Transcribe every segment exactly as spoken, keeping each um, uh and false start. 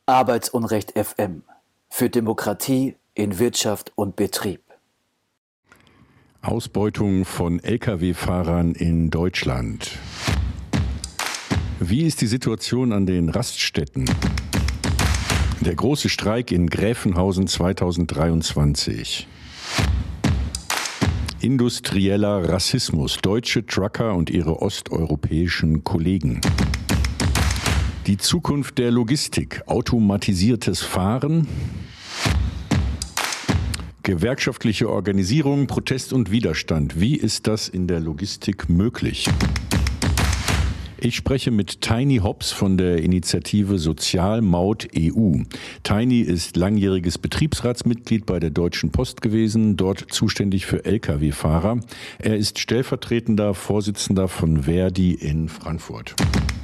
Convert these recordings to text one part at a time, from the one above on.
Arbeitsunrecht F M für Demokratie in Wirtschaft und Betrieb. Ausbeutung von L K W-Fahrern in Deutschland. Wie ist die Situation an den Raststätten? Der große Streik in Gräfenhausen zweitausenddreiundzwanzig. Industrieller Rassismus, deutsche Trucker und ihre osteuropäischen Kollegen. Die Zukunft der Logistik, automatisiertes Fahren. Gewerkschaftliche Organisierung, Protest und Widerstand. Wie ist das in der Logistik möglich? Ich spreche mit Tiny Hobbs von der Initiative Sozialmaut E U. Tiny ist langjähriges Betriebsratsmitglied bei der Deutschen Post gewesen, dort zuständig für L K W-Fahrer. Er ist stellvertretender Vorsitzender von Verdi in Frankfurt.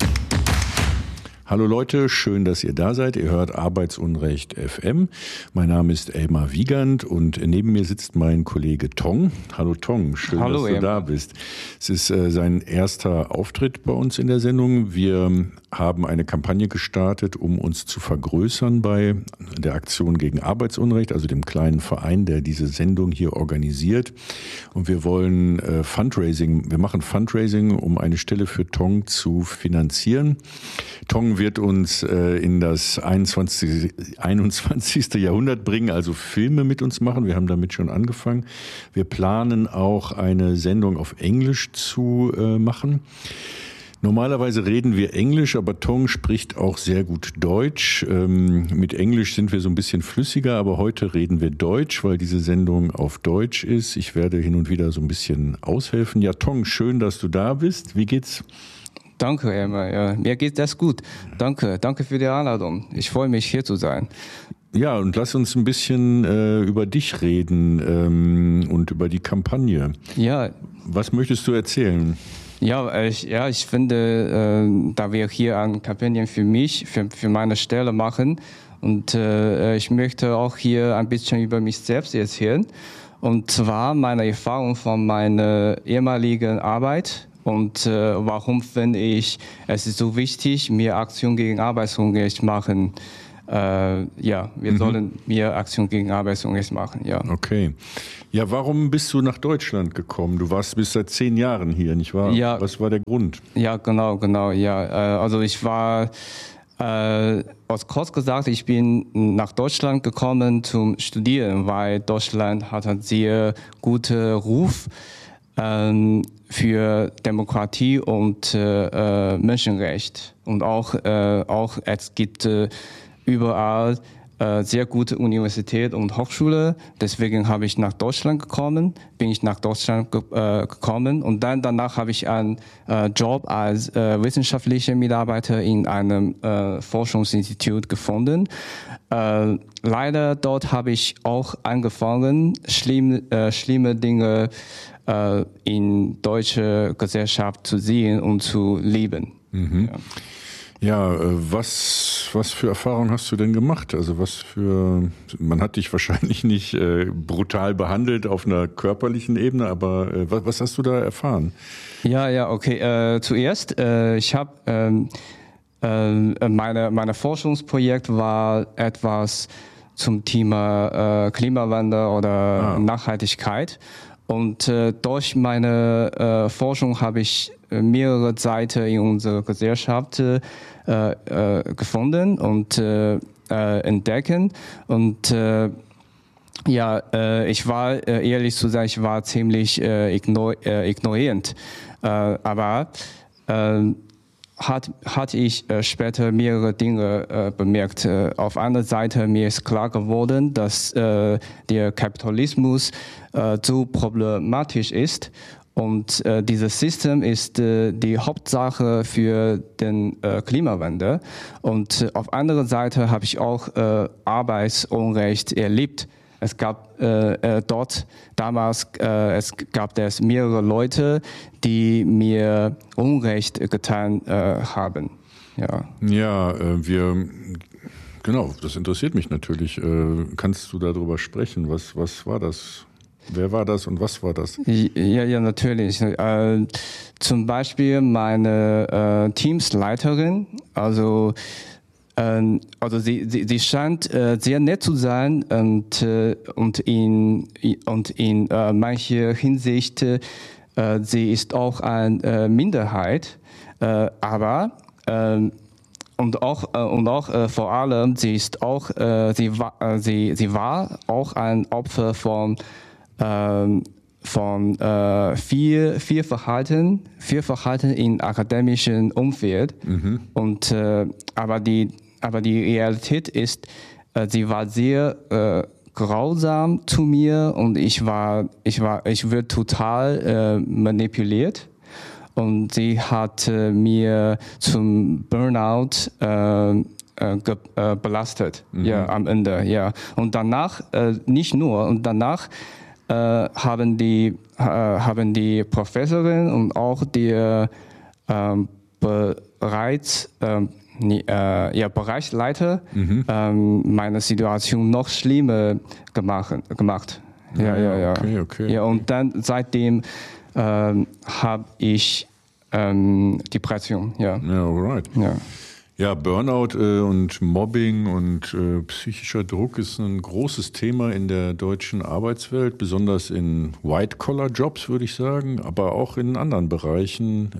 Hallo Leute, schön, dass ihr da seid. Ihr hört Arbeitsunrecht F M. Mein Name ist Elmar Wiegand und neben mir sitzt mein Kollege Tong. Hallo Tong, schön, Hallo, dass du Elmar. da bist. Es ist äh, sein erster Auftritt bei uns in der Sendung. Wir haben eine Kampagne gestartet, um uns zu vergrößern bei der Aktion gegen Arbeitsunrecht, also dem kleinen Verein, der diese Sendung hier organisiert. Und wir wollen äh, Fundraising, wir machen Fundraising, um eine Stelle für Tong zu finanzieren. Tong wird uns äh, in das einundzwanzigste Jahrhundert bringen, also Filme mit uns machen. Wir haben damit schon angefangen. Wir planen auch eine Sendung auf Englisch zu äh, machen. Normalerweise reden wir Englisch, aber Tong spricht auch sehr gut Deutsch. Ähm, mit Englisch sind wir so ein bisschen flüssiger, aber heute reden wir Deutsch, weil diese Sendung auf Deutsch ist. Ich werde hin und wieder so ein bisschen aushelfen. Ja, Tong, schön, dass du da bist. Wie geht's? Danke, Emma. Ja, mir geht das gut. Danke, danke für die Einladung. Ich freue mich, hier zu sein. Ja, und lass uns ein bisschen äh, über dich reden ähm, und über die Kampagne. Ja. Was möchtest du erzählen? Ja, ich, ja, ich finde, äh, da wir hier eine Kampagne für mich, für, für meine Stelle machen, und äh, ich möchte auch hier ein bisschen über mich selbst erzählen. Und zwar meine Erfahrung von meiner ehemaligen Arbeit. Und äh, warum finde ich, es ist so wichtig, mehr Aktion gegen Arbeitsunrecht machen. Äh, ja, wir mhm. sollen mehr Aktion gegen Arbeitsunrecht machen, ja. Okay. Ja, warum bist du nach Deutschland gekommen? Du warst bis seit zehn Jahren hier, nicht wahr? Ja. Was war der Grund? Ja, genau, genau, ja. Äh, also ich war, äh, aus kurz gesagt, ich bin nach Deutschland gekommen zum Studieren, weil Deutschland hat einen sehr guten Ruf für Demokratie und äh, Menschenrecht. Und auch, äh, auch es gibt äh, überall äh, sehr gute Universität und Hochschule. Deswegen habe ich nach Deutschland gekommen, bin ich nach Deutschland ge äh, gekommen. Und dann danach habe ich einen äh, Job als äh, wissenschaftlicher Mitarbeiter in einem äh, Forschungsinstitut gefunden. Äh, leider dort habe ich auch angefangen, schlimm, äh, schlimme Dinge in deutsche Gesellschaft zu sehen und zu leben. Mhm. Ja, ja was, was für Erfahrungen hast du denn gemacht? Also was für, man hat dich wahrscheinlich nicht äh, brutal behandelt auf einer körperlichen Ebene, aber äh, was, was hast du da erfahren? Ja, ja, okay. Äh, zuerst, äh, ich habe, ähm, äh, meine, meine Forschungsprojekt war etwas zum Thema äh, Klimawandel oder ah. Nachhaltigkeit. Und äh, durch meine äh, Forschung habe ich mehrere Seiten in unserer Gesellschaft äh, äh, gefunden und äh, äh, entdecken. Und äh, ja, äh, ich war, äh, ehrlich zu sein, ich war ziemlich äh, ignor äh, ignorierend. Äh, aber äh, hat, hatte ich äh, später mehrere Dinge äh, bemerkt. Äh, auf einer Seite mir ist klar geworden, dass äh, der Kapitalismus äh, so problematisch ist und äh, dieses System ist äh, die Hauptsache für den äh, Klimawandel. Und äh, auf anderer Seite habe ich auch äh, Arbeitsunrecht erlebt. Es gab äh, äh, dort damals, äh, es gab es mehrere Leute, die mir Unrecht getan äh, haben. Ja, ja äh, wir, genau, das interessiert mich natürlich. Äh, kannst du darüber sprechen? Was, was war das? Wer war das und was war das? Ja, ja, natürlich. Äh, zum Beispiel meine äh, Teamsleiterin, also Ähm, also sie, sie, sie scheint äh, sehr nett zu sein und, äh, und in, und in äh, mancher Hinsicht, äh, sie ist auch eine äh, Minderheit, äh, aber äh, und auch, äh, und auch äh, vor allem, sie ist auch, äh, sie, war, äh, sie, sie war auch ein Opfer von äh, von äh, viel, viel Verhalten, viel Verhalten im akademischen Umfeld. Mhm. Und, äh, aber, die, aber die Realität ist, äh, sie war sehr äh, grausam zu mir und ich war, ich war, ich wurde total äh, manipuliert. Und sie hat äh, mir zum Burnout äh, äh, ge, äh, belastet, mhm. ja, am Ende, ja. Und danach, äh, nicht nur, und danach Äh, haben die äh, haben die Professorin und auch die äh, bereits äh, äh, ja, Bereichsleiter mhm. äh, meine Situation noch schlimmer gemacht gemacht ja ja ja okay, okay, ja und dann seitdem äh, habe ich ähm, Depression ja ja alright ja Ja, Burnout äh, und Mobbing und äh, psychischer Druck ist ein großes Thema in der deutschen Arbeitswelt, besonders in White-Collar-Jobs, würde ich sagen, aber auch in anderen Bereichen.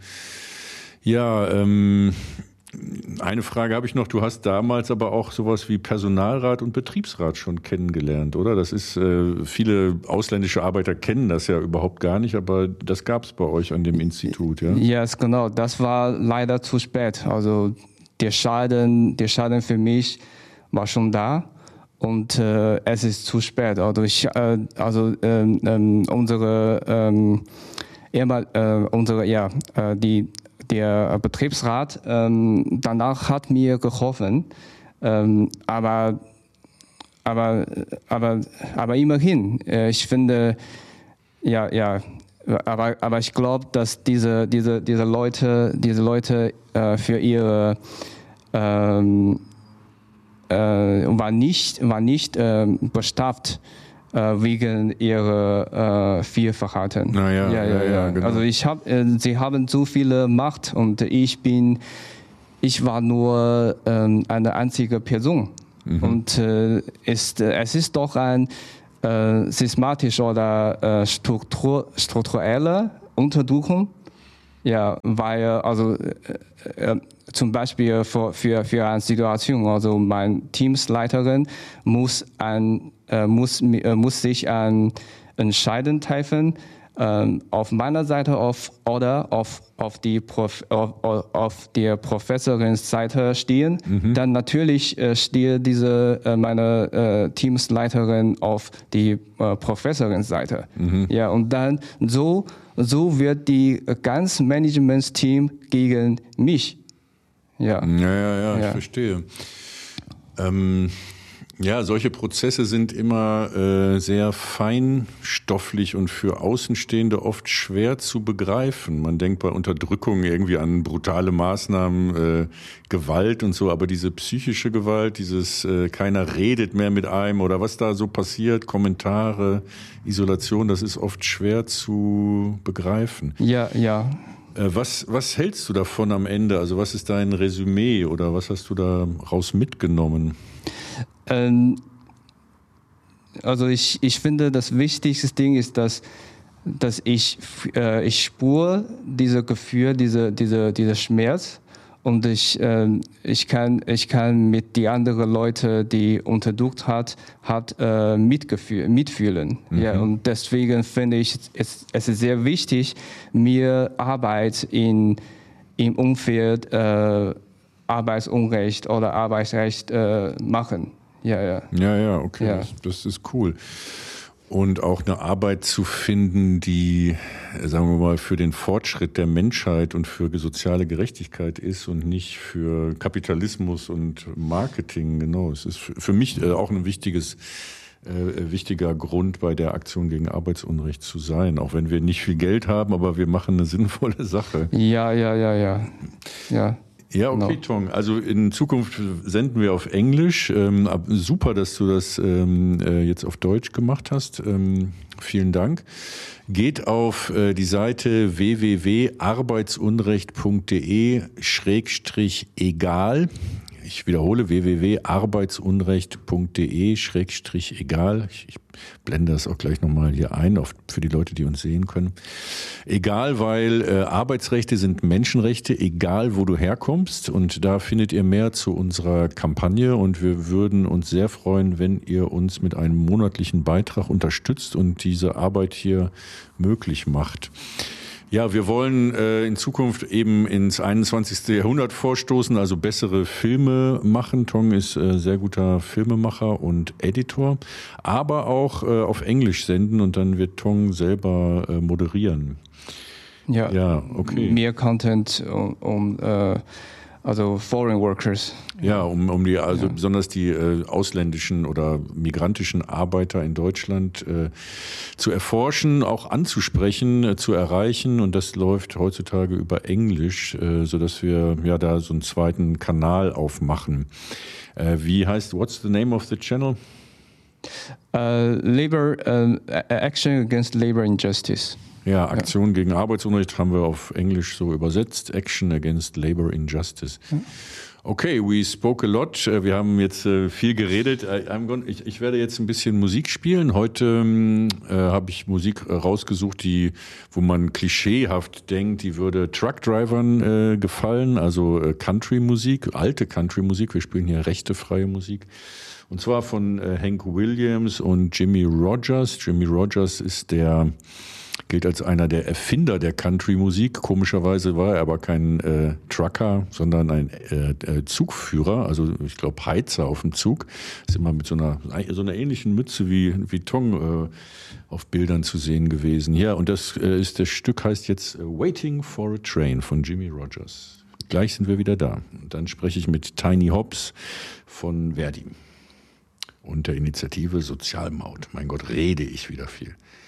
Äh, ja, ähm, eine Frage habe ich noch. Du hast damals aber auch sowas wie Personalrat und Betriebsrat schon kennengelernt, oder? Das ist, äh, viele ausländische Arbeiter kennen das ja überhaupt gar nicht, aber das gab es bei euch an dem Institut, ja? Ja, yes, genau. Das war leider zu spät. Also der Schaden, der Schaden für mich war schon da und äh, es ist zu spät. Also, ich, äh, also ähm, ähm, unsere, ähm, ehemal, äh, unsere, ja, äh, die Der Betriebsrat ähm, danach hat mir geholfen, ähm, aber, aber, aber, aber immerhin, äh, ich finde, ja, ja, aber, aber ich glaube, dass diese, diese, diese Leute, diese Leute äh, für ihre ähm, äh, war nicht, war nicht äh, bestraft. Wegen ihrer äh, Fehlverhalten. Naja, ja, ja, ja, ja. Genau. Also ich habe, äh, sie haben so viele Macht und ich bin, ich war nur ähm, eine einzige Person. Mhm. Und äh, ist, äh, es ist doch ein äh, systematisch oder äh, Struktur, strukturelle Unterdrückung. Ja, weil also äh, äh, zum Beispiel für, für, für eine Situation, also mein Teamsleiterin muss ein äh, muss, äh, muss sich ein Entscheiden treffen, äh, auf meiner Seite auf, oder auf, auf, die Prof, auf, auf der Professorins Seite stehen. Mhm. Dann natürlich äh, stehe diese äh, meine äh, Teamsleiterin auf die äh, Professorins Seite. Mhm. Ja, und dann so so wird die ganze Managementsteam gegen mich. Ja, ja, ja, ja, ich ja. verstehe. Ähm, ja, solche Prozesse sind immer äh, sehr feinstofflich und für Außenstehende oft schwer zu begreifen. Man denkt bei Unterdrückung irgendwie an brutale Maßnahmen, äh, Gewalt und so, aber diese psychische Gewalt, dieses äh, keiner redet mehr mit einem oder was da so passiert, Kommentare, Isolation, das ist oft schwer zu begreifen. Ja, ja. Was, was hältst du davon am Ende? Also was ist dein Resümee oder was hast du da raus mitgenommen? Ähm, also ich, ich finde, das wichtigste Ding ist, dass, dass ich, äh, ich spüre diese Gefühl, diese, diese, dieser Schmerz und ich, äh, ich, kann, ich kann mit die anderen Leute, die unterdrückt hat, hat äh, mitgefühl, mitfühlen. Mhm. Ja, und deswegen finde ich, es, es ist sehr wichtig, mir Arbeit in, im Umfeld äh, Arbeitsunrecht oder Arbeitsrecht äh, machen. Ja, ja. Ja, ja, okay, ja. Das, das ist cool. Und auch eine Arbeit zu finden, die, sagen wir mal, für den Fortschritt der Menschheit und für soziale Gerechtigkeit ist und nicht für Kapitalismus und Marketing. Genau, es ist für mich auch ein wichtiges, äh, wichtiger Grund, bei der Aktion gegen Arbeitsunrecht zu sein. Auch wenn wir nicht viel Geld haben, aber wir machen eine sinnvolle Sache. Ja, ja, ja, ja. Ja. Ja, okay, no. Tong. Also in Zukunft senden wir auf Englisch. Ähm, super, dass du das ähm, jetzt auf Deutsch gemacht hast. Ähm, vielen Dank. Geht auf äh, die Seite w w w punkt arbeitsunrecht punkt de schrägstrich egal. ich wiederhole, w w w punkt arbeitsunrecht punkt d e schrägstrich egal. Ich, ich blende das auch gleich nochmal hier ein, auf, für die Leute, die uns sehen können. Egal, weil äh, Arbeitsrechte sind Menschenrechte, egal wo du herkommst. Und da findet ihr mehr zu unserer Kampagne. Und wir würden uns sehr freuen, wenn ihr uns mit einem monatlichen Beitrag unterstützt und diese Arbeit hier möglich macht. Ja, wir wollen äh, in Zukunft eben ins einundzwanzigste Jahrhundert vorstoßen, also bessere Filme machen. Tong ist äh, sehr guter Filmemacher und Editor, aber auch äh, auf Englisch senden und dann wird Tong selber äh, moderieren. Ja, ja, okay. Mehr Content um, um äh, also Foreign Workers. Ja, um, um die, also ja. besonders die äh, ausländischen oder migrantischen Arbeiter in Deutschland äh, zu erforschen, auch anzusprechen, äh, zu erreichen. Und das läuft heutzutage über Englisch, äh, sodass wir ja da so einen zweiten Kanal aufmachen. Äh, wie heißt, what's the name of the channel? Uh, Labor, uh, Action Against Labor Injustice. Ja, Aktion ja. gegen Arbeitsunrecht haben wir auf Englisch so übersetzt. Action Against Labor Injustice. Hm. Okay, we spoke a lot. Wir haben jetzt viel geredet. Ich, ich werde jetzt ein bisschen Musik spielen. Heute äh, habe ich Musik rausgesucht, die, wo man klischeehaft denkt, die würde Truckdrivern äh, gefallen. Also äh, Country-Musik, alte Country-Musik. Wir spielen hier rechtefreie Musik. Und zwar von äh, Hank Williams und Jimmie Rodgers. Jimmie Rodgers ist der gilt als einer der Erfinder der Country-Musik. Komischerweise war er aber kein äh, Trucker, sondern ein äh, äh, Zugführer, also ich glaube Heizer auf dem Zug. Ist immer mit so einer, so einer ähnlichen Mütze wie, wie Tong äh, auf Bildern zu sehen gewesen. Ja, und das äh, ist das Stück heißt jetzt Waiting for a Train von Jimmie Rodgers. Gleich sind wir wieder da. Und dann spreche ich mit Tiny Hobbs von Verdi und der Initiative Sozialmaut. Mein Gott, rede ich wieder viel.